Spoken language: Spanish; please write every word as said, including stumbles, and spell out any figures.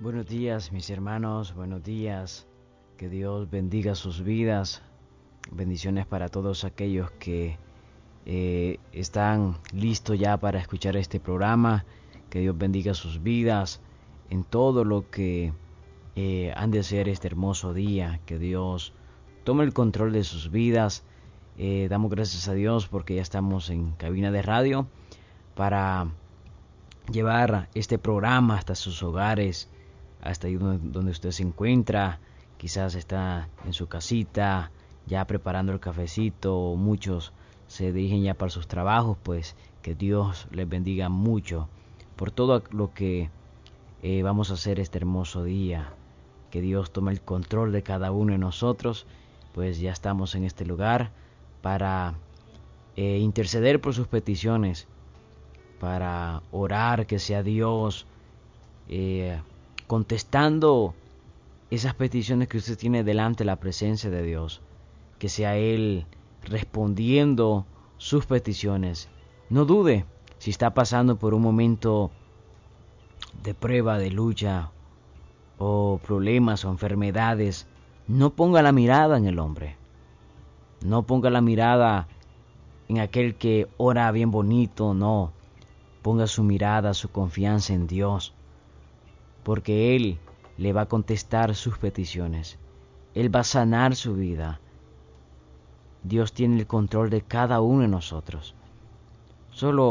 Buenos días, mis hermanos, buenos días. Que Dios bendiga sus vidas. Bendiciones para todos aquellos que eh, están listos ya para escuchar este programa. Que Dios bendiga sus vidas en todo lo que eh, han de hacer este hermoso día. Que Dios tome el control de sus vidas. Eh, damos gracias a Dios porque ya estamos en cabina de radio para llevar este programa hasta sus hogares, hasta ahí donde usted se encuentra. Quizás está en su casita ya preparando el cafecito, muchos se dirigen ya para sus trabajos. Pues que Dios les bendiga mucho por todo lo que eh, vamos a hacer este hermoso día. Que Dios tome el control de cada uno de nosotros. Pues ya estamos en este lugar para eh, interceder por sus peticiones, para orar, que sea Dios eh, contestando esas peticiones que usted tiene delante de la presencia de Dios, que sea Él respondiendo sus peticiones. No dude si está pasando por un momento de prueba, de lucha, o problemas o enfermedades. No ponga la mirada en el hombre, no ponga la mirada en aquel que ora bien bonito, no. Ponga su mirada, su confianza en Dios, porque Él le va a contestar sus peticiones. Él va a sanar su vida. Dios tiene el control de cada uno de nosotros. Solo